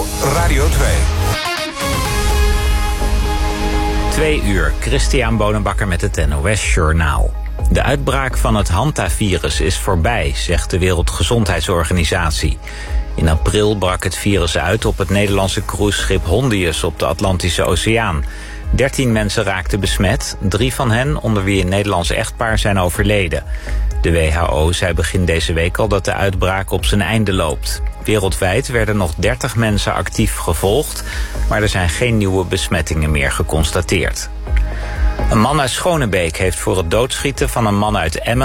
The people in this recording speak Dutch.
NPO Radio 2. 2 uur, Christian Bonenbakker met het NOS Journaal. De uitbraak van het Hantavirus is voorbij, zegt de Wereldgezondheidsorganisatie. In april brak het virus uit op het Nederlandse cruiseschip Hondius op de Atlantische Oceaan. 13 mensen raakten besmet, 3 van hen, onder wie een Nederlands echtpaar, zijn overleden. De WHO zei begin deze week al dat de uitbraak op zijn einde loopt. Wereldwijd werden nog 30 mensen actief gevolgd, maar er zijn geen nieuwe besmettingen meer geconstateerd. Een man uit Schonebeek heeft voor het doodschieten van een man uit Emmen